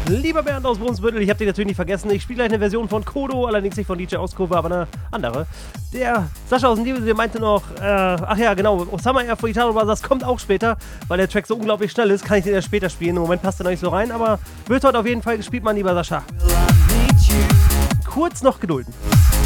Lieber Bernd aus Brunsbüttel, ich habe dich natürlich nicht vergessen. Ich spiele gleich eine Version von Kodo, allerdings nicht von DJ Auskurve, aber eine andere. Der Sascha aus dem Liebe, der meinte noch, ach ja, genau, Summer Air for Guitar Brothers kommt auch später, weil der Track so unglaublich schnell ist, kann ich den erst später spielen. Im Moment passt er noch nicht so rein, aber wird heute auf jeden Fall gespielt, mein lieber Sascha. Kurz noch gedulden.